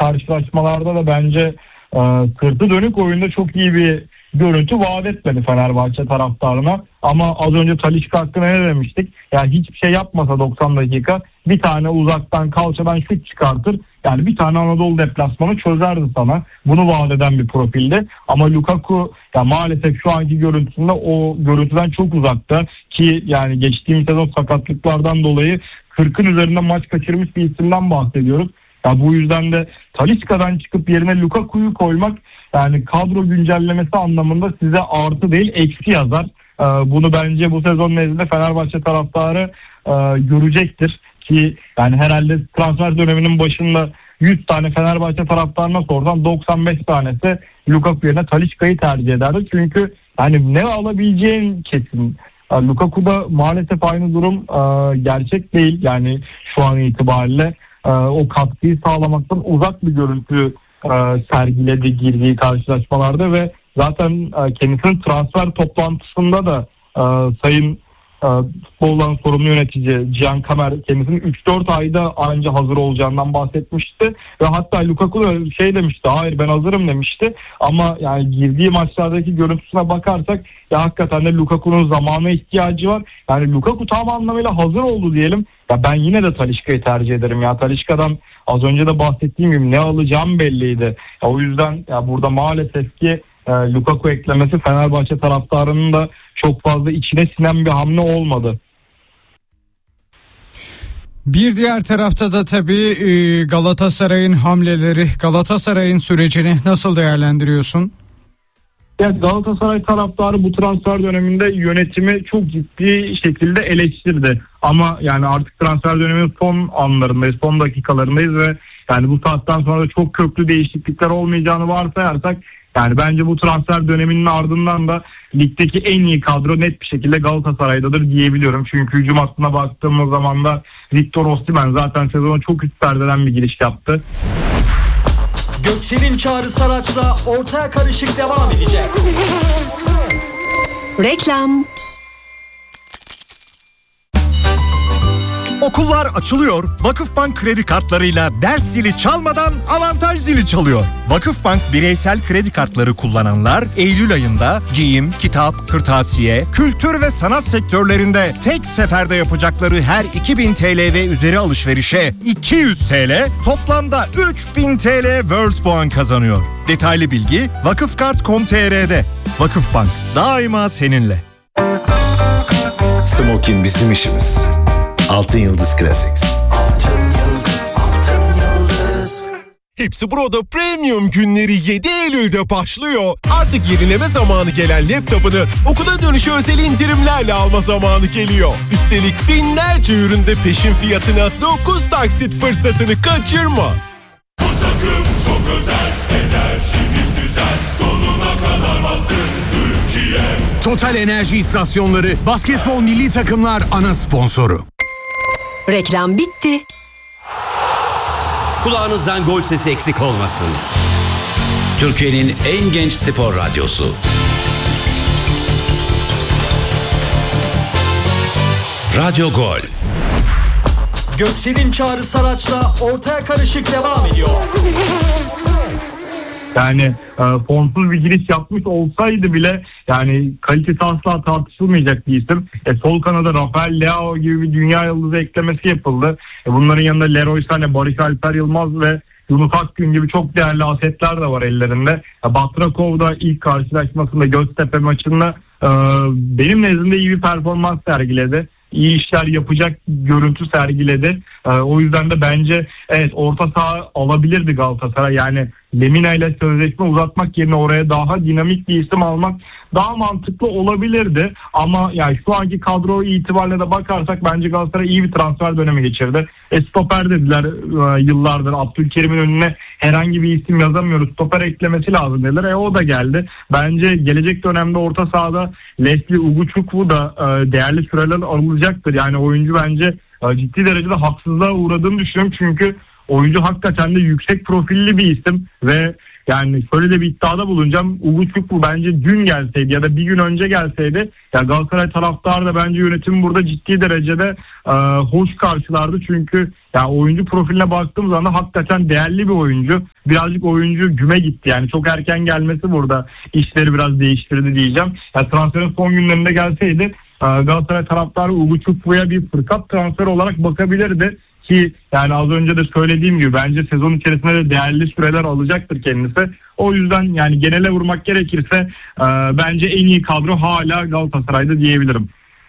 karşılaşmalarda da bence sırtı dönük oyunda çok iyi bir görüntü vaat etmedi Fenerbahçe taraftarına. Ama az önce Talisca hakkında ne demiştik? Yani hiçbir şey yapmasa 90 dakika bir tane uzaktan kalçadan şut çıkartır. Yani bir tane Anadolu deplasmanı çözerdi sana. Bunu vaat eden bir profilde. Ama Lukaku ya maalesef şu anki görüntüsünde o görüntüden çok uzakta. Ki yani geçtiğimiz sezon sakatlıklardan dolayı 40'ın üzerinde maç kaçırmış bir isimden bahsediyoruz. Ya bu yüzden de Talisca'dan çıkıp yerine Lukaku'yu koymak yani kadro güncellemesi anlamında size artı değil eksi yazar. Bunu bence bu sezon nezdinde Fenerbahçe taraftarı görecektir. Ki yani herhalde transfer döneminin başında 100 tane Fenerbahçe taraftarına sorsan 95 tanesi Lukaku yerine Talisca'yı tercih ederdi. Çünkü yani ne alabileceğin kesin. Lukaku'da maalesef aynı durum gerçek değil. Yani şu an itibariyle o katkıyı sağlamaktan uzak bir görüntü sergiledi girdiği karşılaşmalarda ve zaten kendisinin transfer toplantısında da Sayın futboldan sorumlu yönetici Cihan Kamer kendisinin 3-4 ayda anca hazır olacağından bahsetmişti ve hatta Lukaku da şey demişti, hayır ben hazırım demişti ama yani girdiği maçlardaki görüntüsüne bakarsak ya hakikaten de Lukaku'nun zamana ihtiyacı var. Yani Lukaku tam anlamıyla hazır oldu diyelim. Ya ben yine de Talisca'yı tercih ederim ya. Talisca'dan az önce de bahsettiğim gibi ne alacağım belliydi. Ya o yüzden ya burada maalesef ki Lukaku eklemesi Fenerbahçe taraftarının da çok fazla içine sinen bir hamle olmadı. Bir diğer tarafta da tabii Galatasaray'ın hamleleri, Galatasaray'ın sürecini nasıl değerlendiriyorsun? Ya Galatasaray taraftarı bu transfer döneminde yönetimi çok ciddi şekilde eleştirdi. Ama yani artık transfer döneminin son anlarındayız, son dakikalarındayız ve yani bu saatten sonra da çok köklü değişiklikler olmayacağını varsayarsak yani bence bu transfer döneminin ardından da ligdeki en iyi kadro net bir şekilde Galatasaray'dadır diyebiliyorum. Çünkü hücum hattına baktığımız zaman da Victor Osimhen zaten sezona çok üst perdeden bir giriş yaptı. Göksel'in Çağrı Saraç'la ortaya karışık devam edecek. Reklam. Okullar açılıyor, Vakıfbank kredi kartlarıyla ders zili çalmadan avantaj zili çalıyor. Vakıfbank bireysel kredi kartları kullananlar Eylül ayında giyim, kitap, kırtasiye, kültür ve sanat sektörlerinde tek seferde yapacakları her 2000 TL ve üzeri alışverişe 200 TL, toplamda 3000 TL World puan kazanıyor. Detaylı bilgi vakıfkart.com.tr'de. Vakıfbank, daima seninle. Smokin bizim işimiz. Altın Yıldız Classics. Altın Yıldız, Altın Yıldız. Hepsi Burada Premium günleri 7 Eylül'de başlıyor. Artık yenileme zamanı gelen laptopunu okula dönüşü özel indirimlerle alma zamanı geliyor. Üstelik binlerce üründe peşin fiyatına 9 taksit fırsatını kaçırma. Bu takım çok özel, enerjimiz güzel, sonuna kadar bastır Türkiye. Total Enerji İstasyonları basketbol milli takımlar ana sponsoru. Reklam bitti. Kulağınızdan gol sesi eksik olmasın. Türkiye'nin en genç spor radyosu. Radyo Gol. Göksel'in Çağrı Saraç'la ortaya karışık devam ediyor. Yani formsuz bir giriş yapmış olsaydı bile yani kalitesi asla tartışılmayacak bir isim. Sol kanada Rafael Leao gibi bir dünya yıldızı eklemesi yapıldı. Bunların yanında Leroy Sané, Barış Alper Yılmaz ve Yunus Akgün gibi çok değerli asetler de var ellerinde. Batrakov da ilk karşılaşmasında Göztepe maçında benim nezdimde iyi bir performans sergiledi. İyi işler yapacak görüntü sergiledi. O yüzden de bence evet orta saha alabilirdi Galatasaray. Yani Lemina ile sözleşme uzatmak yerine oraya daha dinamik bir isim almak daha mantıklı olabilirdi. Ama yani şu anki kadro itibariyle de bakarsak bence Galatasaray iyi bir transfer dönemi geçirdi. Stoper dediler yıllardır. Abdülkerim'in önüne herhangi bir isim yazamıyoruz. Stoper eklemesi lazım dediler. O da geldi. Bence gelecek dönemde orta sahada Leslie Uguchukwu da değerli süreler alınacaktır. Yani oyuncu bence ciddi derecede haksızlığa uğradığını düşünüyorum. Çünkü oyuncu hakikaten de yüksek profilli bir isim ve yani şöyle de bir iddiada bulunacağım. Uguçukwu bence dün gelseydi ya da bir gün önce gelseydi ya Galatasaray taraftarı da bence yönetim burada ciddi derecede hoş karşılardı. Çünkü ya oyuncu profiline baktığım zaman da hakikaten değerli bir oyuncu. Birazcık oyuncu güme gitti. Yani çok erken gelmesi burada işleri biraz değiştirdi diyeceğim. Ya transferin son günlerinde gelseydi Galatasaray taraftarı Uguçukwu'ya bir fırsat transferi olarak bakabilirdi. Ki yani az önce de söylediğim gibi bence sezon içerisinde de değerli süreler alacaktır kendisi. O yüzden yani genele vurmak gerekirse bence en iyi kadro hala Galatasaray'da diyebilirim.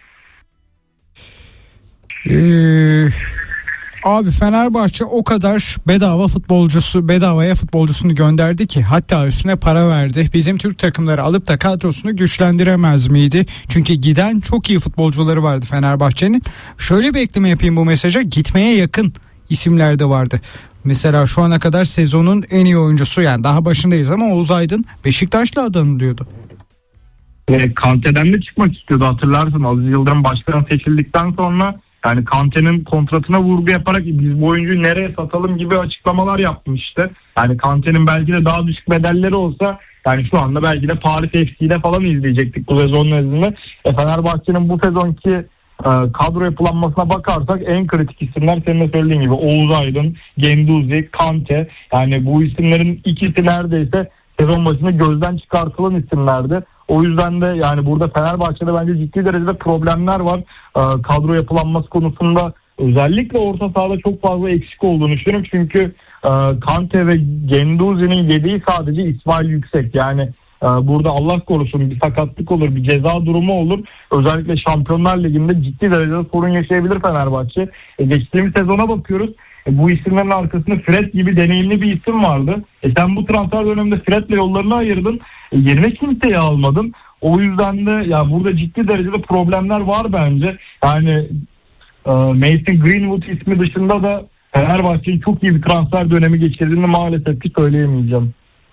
Abi Fenerbahçe o kadar bedavaya futbolcusunu gönderdi ki, hatta üstüne para verdi. Bizim Türk takımları alıp da kadrosunu güçlendiremez miydi? Çünkü giden çok iyi futbolcuları vardı Fenerbahçe'nin. Şöyle bir ekleme yapayım bu mesaja. Gitmeye yakın isimler de vardı. Mesela şu ana kadar sezonun en iyi oyuncusu, yani daha başındayız ama Oğuz Aydın Beşiktaş'la adanılıyordu. Kante'den de çıkmak istiyordu, hatırlarsın. Aziz Yıldırım başkan seçildikten sonra yani Kante'nin kontratına vurgu yaparak biz bu oyuncuyu nereye satalım gibi açıklamalar yapmıştı. Yani Kante'nin belki de daha düşük bedelleri olsa yani şu anda belki de Paris FC'de falan izleyecektik bu sezon nezdinde. Fenerbahçe'nin bu sezonki kadro yapılanmasına bakarsak en kritik isimler senin de söylediğin gibi Oğuz Aydın, Genduzi, Kante. Yani bu isimlerin ikisi neredeyse sezon başında gözden çıkartılan isimlerdi. O yüzden de yani burada Fenerbahçe'de bence ciddi derecede problemler var. Kadro yapılanması konusunda özellikle orta sahada çok fazla eksik olduğunu düşünüyorum. Çünkü Kante ve Genduzi'nin yediği sadece İsmail Yüksek. Yani burada Allah korusun bir sakatlık olur, bir ceza durumu olur. Özellikle Şampiyonlar Ligi'nde ciddi derecede sorun yaşayabilir Fenerbahçe. Geçtiğimiz sezona bakıyoruz. Bu isimlerin arkasında Fred gibi deneyimli bir isim vardı. Sen bu transfer döneminde Fred'le yollarını ayırdın. Yerine kimseyi almadın. O yüzden de ya burada ciddi derecede problemler var bence. Yani Mason Greenwood ismi dışında da Fenerbahçe'nin çok iyi bir transfer dönemi geçirdiğini maalesef ki söyleyemeyeceğim.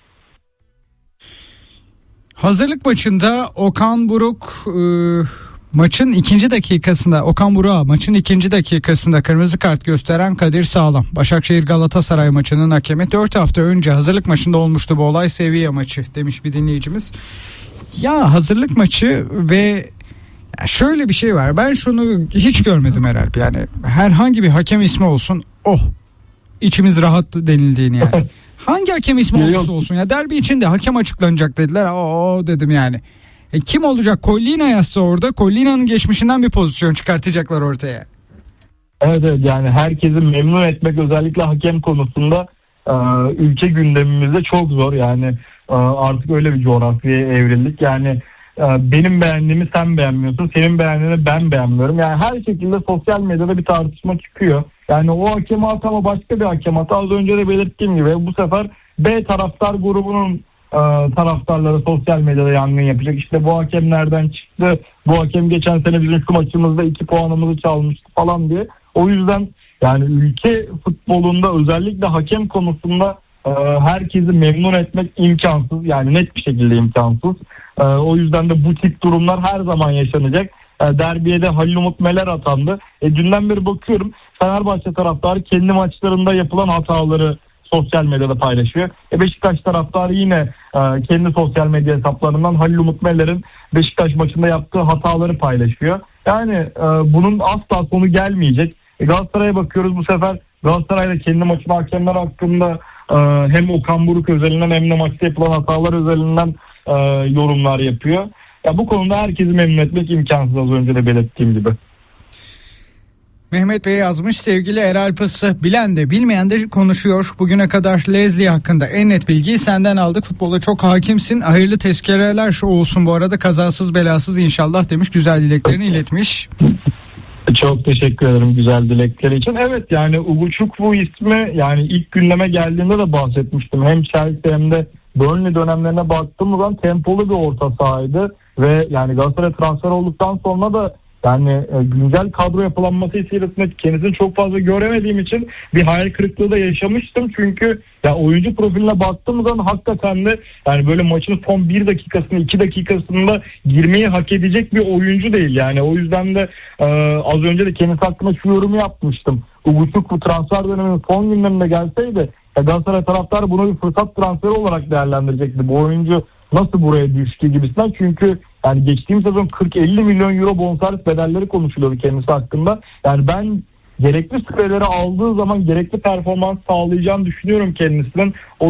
Hazırlık maçında Okan Buruk maçın ikinci dakikasında kırmızı kart gösteren Kadir Sağlam. Başakşehir Galatasaray maçının hakemi. 4 hafta önce hazırlık maçında olmuştu bu olay, Sevilla maçı demiş bir dinleyicimiz. Ya hazırlık maçı ve şöyle bir şey var. Ben şunu hiç görmedim herhalde. Yani herhangi bir hakem ismi olsun, içimiz rahat denildiğini yani. Hangi hakem ismi olursa olsun ya, derbi için de hakem açıklanacak dediler. Dedim yani. Kim olacak? Collina yazsa orada, Collina'nın geçmişinden bir pozisyon çıkartacaklar ortaya. Evet yani herkesi memnun etmek özellikle hakem konusunda ülke gündemimizde çok zor. Yani artık öyle bir coğrafyaya evrildik. Yani benim beğendiğimi sen beğenmiyorsun, senin beğendiğini ben beğenmiyorum. Yani her şekilde sosyal medyada bir tartışma çıkıyor. Yani o hakemi at ama başka bir hakem at. Az önce de belirttiğim gibi bu sefer B taraftar grubunun taraftarları sosyal medyada yangın yapacak. İşte bu hakem nereden çıktı? Bu hakem geçen sene bizim şu maçımızda 2 puanımızı çalmıştı falan diye. O yüzden yani ülke futbolunda özellikle hakem konusunda herkesi memnun etmek imkansız. Yani net bir şekilde imkansız. O yüzden de bu tip durumlar her zaman yaşanacak. Derbiye de Halil Umut Meler atandı. Dünden beri bakıyorum Fenerbahçe taraftarı kendi maçlarında yapılan hataları sosyal medyada paylaşıyor. Beşiktaş taraftarı yine kendi sosyal medya hesaplarından Halil Umut Meler'in Beşiktaş maçında yaptığı hataları paylaşıyor. Yani bunun asla sonu gelmeyecek. Galatasaray'a bakıyoruz, bu sefer Galatasaray'da kendi maçın hakemler hakkında hem Okan Buruk özelinden hem de maçta yapılan hatalar özelinden yorumlar yapıyor. Ya bu konuda herkesi memnun etmek imkansız, az önce de belirttiğim gibi. Mehmet Bey yazmış, sevgili Erol Pası, bilen de bilmeyen de konuşuyor. Bugüne kadar Leslie hakkında en net bilgiyi senden aldık. Futbola çok hakimsin. Hayırlı tezkereler olsun bu arada, kazasız belasız inşallah demiş. Güzel dileklerini iletmiş. Çok teşekkür ederim güzel dilekleri için. Evet yani Uguçukwu ismi yani ilk gündeme geldiğinde de bahsetmiştim. Hem Chelsea hem de Burnley dönemlerine baktığımız zaman tempolu bir orta sahaydı. Ve yani Galatasaray transfer olduktan sonra da yani güncel kadro yapılanması içerisinde kendisini çok fazla göremediğim için bir hayal kırıklığı da yaşamıştım. Çünkü ya oyuncu profiline baktığımız zaman hakikaten de yani böyle maçın son 1 dakikasında 2 dakikasında girmeyi hak edecek bir oyuncu değil. Yani o yüzden de az önce de kendisi hakkında şu yorumu yapmıştım. Uguçukwu transfer döneminin son günlerinde gelseydi Galatasaray taraftarı bunu bir fırsat transferi olarak değerlendirecekti. Bu oyuncu nasıl buraya düştü gibisinden. Çünkü yani geçtiğimiz sezon 40-50 milyon euro bonservis bedelleri konuşuluyordu kendisi hakkında. Yani ben gerekli süreleri aldığı zaman gerekli performans sağlayacağını düşünüyorum kendisinin. O